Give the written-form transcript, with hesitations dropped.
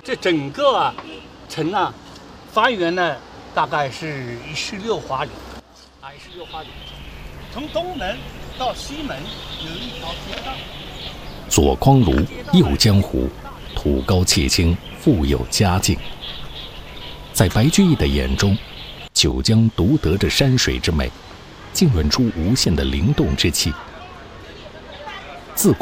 这整个城方圆呢大概是16华里，16华里。从东门到西门有一条街道。 左匡庐，右江湖，土高气轻，富有家境。在白居易的眼中，九江独得着山水之美，浸润出无限的灵动之气